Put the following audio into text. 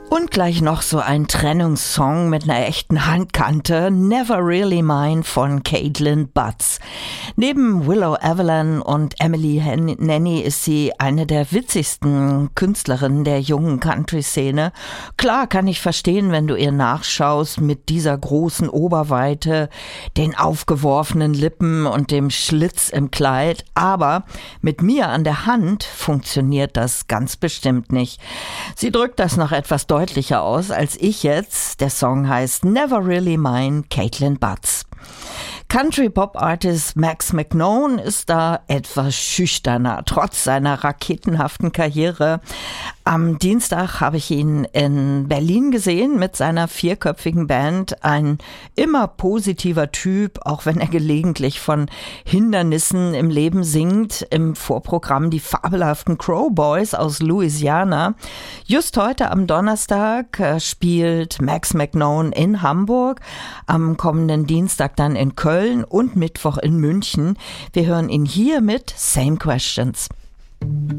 Und gleich noch so ein Trennungssong mit einer echten Handkante, Never Really Mine von Caitlin Butts. Neben Willow Evelyn und Emily Nanny ist sie eine der witzigsten Künstlerinnen der jungen Country-Szene. Klar kann ich verstehen, wenn du ihr nachschaust mit dieser großen Oberweite, den aufgeworfenen Lippen und dem Schlitz im Kleid, aber mit mir an der Hand funktioniert das ganz bestimmt nicht. Sie drückt das noch etwas deutlicher aus als ich jetzt. Der Song heißt Never Really Mine, Caitlin Butts. Country-Pop-Artist Max McKnone ist da etwas schüchterner, trotz seiner raketenhaften Karriere. Am Dienstag habe ich ihn in Berlin gesehen mit seiner 4-köpfigen Band. Ein immer positiver Typ, auch wenn er gelegentlich von Hindernissen im Leben singt. Im Vorprogramm die fabelhaften Crow Boys aus Louisiana. Just heute am Donnerstag spielt Max McKnone in Hamburg, am kommenden Dienstag dann in Köln und Mittwoch in München. Wir hören ihn hier mit Same Questions.